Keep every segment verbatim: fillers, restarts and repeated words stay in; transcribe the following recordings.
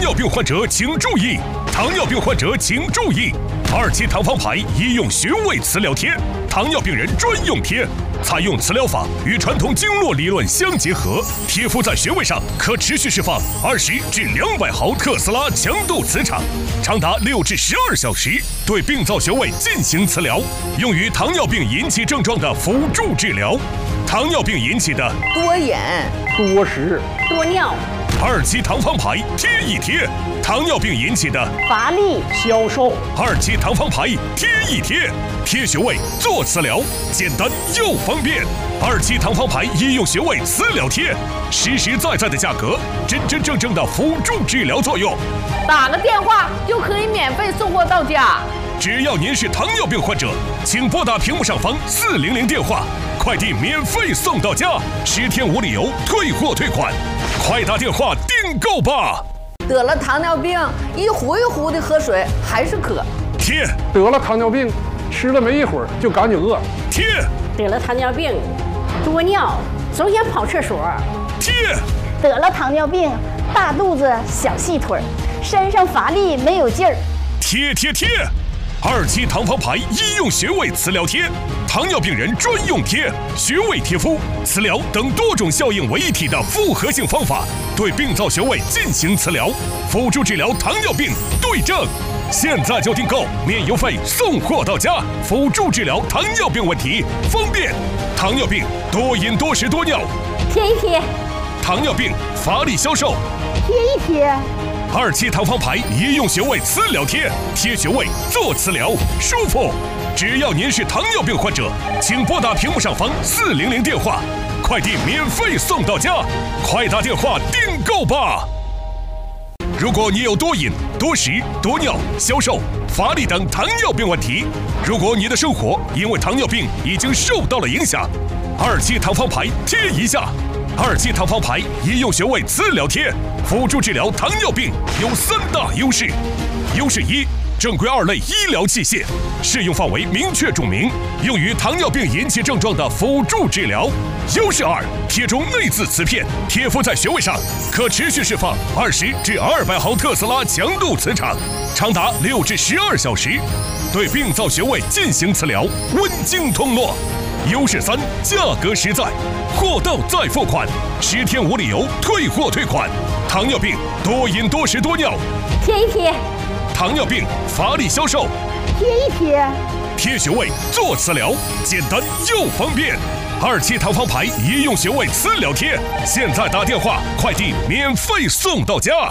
尿病患者请注意！糖尿病患者请注意！二期糖方牌医用穴位磁疗贴，糖尿病人专用贴，采用磁疗法与传统经络理论相结合，贴敷在穴位上可持续释放二十至两百毫特斯拉强度磁场，长达六至十二小时，对病灶穴位进行磁疗，用于糖尿病引起症状的辅助治疗。糖尿病引起的多饮、 多食、 多尿。 二期糖方牌贴一贴，糖尿病引起的乏力、 消瘦。 二期糖方牌贴一贴，贴穴位做磁疗，简单又方便。二期糖方牌医用穴位磁疗贴，实实在在的价格，真真正正的辅助治疗作用。 打个电话就可以免费送货到家。 只要您是糖尿病患者，请拨打屏幕上方四零零电话，快递免费送到家，十天无理由退货退款，快打电话订购吧。 得了糖尿病，一壶一壶的喝水还是渴。 贴。 得了糖尿病，吃了没一会儿就感觉饿。 贴。 得了糖尿病，多尿，总想跑厕所。 贴。 得了糖尿病，大肚子小细腿，身上乏力没有劲儿。 贴贴贴。二期糖方牌医用穴位磁疗贴，糖尿病人专用贴，穴位贴敷、磁疗等多种效应为一体的复合性方法，对病灶穴位进行磁疗，辅助治疗糖尿病对症。现在就订购，免邮费送货到家，辅助治疗糖尿病问题，方便。糖尿病多饮多食多尿， 贴一贴。 糖尿病乏力消瘦， 贴一贴。 二期糖方牌医用穴位磁疗贴，贴穴位做磁疗，舒服。只要您是糖尿病患者，请拨打屏幕上方四零零电话，快递免费送到家，快打电话订购吧。如果你有多饮、多食、多尿、消瘦、乏力等糖尿病问题，如果你的生活因为糖尿病已经受到了影响，二期糖方牌贴一下。二期糖方牌医用穴位磁疗贴，辅助治疗糖尿病有三大优势。优势一，正规二类医疗器械，适用范围明确注明，用于糖尿病引起症状的辅助治疗。优势二，贴中内置磁片，贴敷在穴位上，可持续释放二十至二百毫特斯拉强度磁场，长达六至十二小时，对病灶穴位进行磁疗，温经通络。优势三，价格实在，货到再付款，十天无理由退货退款。糖尿病多饮多食多尿， 贴一贴。 糖尿病乏力消瘦， 贴一贴。 贴穴位做磁疗，简单又方便。二期糖方牌医用穴位磁疗贴，现在打电话快递免费送到家。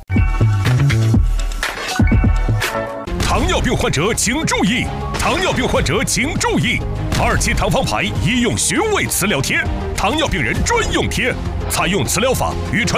糖尿病患者请注意！糖尿病患者请注意！二期糖方牌医用穴位磁疗贴，糖尿病人专用贴，采用磁疗法与传